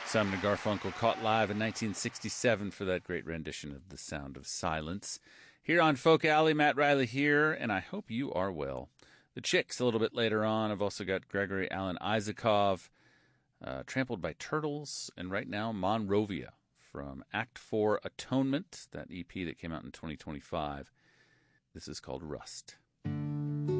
Simon & Garfunkel caught live in 1967 for that great rendition of The Sound of Silence. Here on Folk Alley, Matt Riley here, and I hope you are well. The Chicks a little bit later on. I've also got Gregory Alan Isakov, Trampled by Turtles, and right now Monrovia from Act 4 Atonement, that EP that came out in 2025. This is called Rust.